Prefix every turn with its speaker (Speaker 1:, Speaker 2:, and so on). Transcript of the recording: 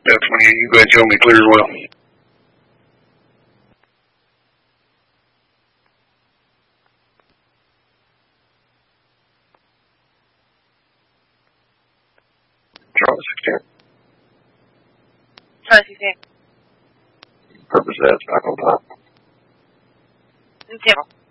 Speaker 1: Definitely. You go ahead and tell me clear as well. Charlie 16.
Speaker 2: Charlie 16.
Speaker 1: Purpose that's back on top.
Speaker 2: Table.